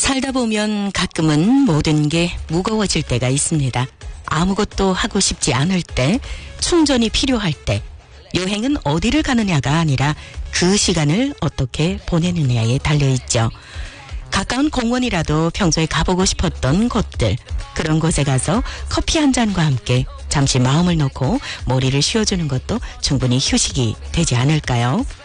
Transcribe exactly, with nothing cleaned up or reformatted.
살다 보면 가끔은 모든 게 무거워질 때가 있습니다. 아무것도 하고 싶지 않을 때, 충전이 필요할 때, 여행은 어디를 가느냐가 아니라 그 시간을 어떻게 보내느냐에 달려있죠. 가까운 공원이라도 평소에 가보고 싶었던 곳들, 그런 곳에 가서 커피 한 잔과 함께 잠시 마음을 놓고 머리를 쉬어주는 것도 충분히 휴식이 되지 않을까요?